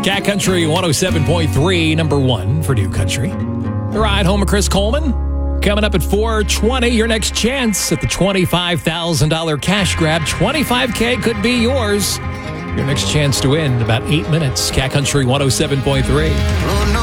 Cat Country 107.3, number one for New Country. The ride home of Chris Coleman. Coming up at 4:20, your next chance at the $25,000 cash grab. $25K could be yours. Your next chance to win in about 8 minutes. Cat Country 107.3.